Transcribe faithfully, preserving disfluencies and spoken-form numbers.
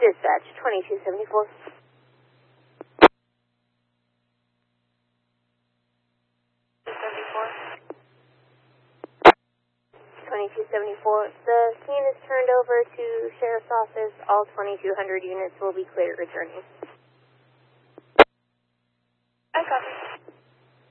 Dispatch, twenty-two seventy-four. twenty-two seventy-four. The scene is turned over to Sheriff's Office. All twenty-two hundred units will be cleared returning.